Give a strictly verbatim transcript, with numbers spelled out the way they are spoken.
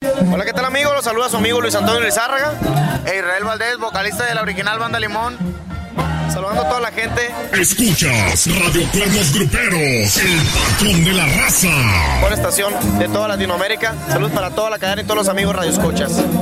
Hola, ¿qué tal, amigos? Los saluda su amigo Luis Antonio Lizárraga e Israel Valdés, vocalista de la original banda Limón. Saludando a toda la gente. Escuchas Radio Cuernos Gruperos, el patrón de la raza. Buena estación de toda Latinoamérica. Saludos para toda la cadena y todos los amigos radioescuchas.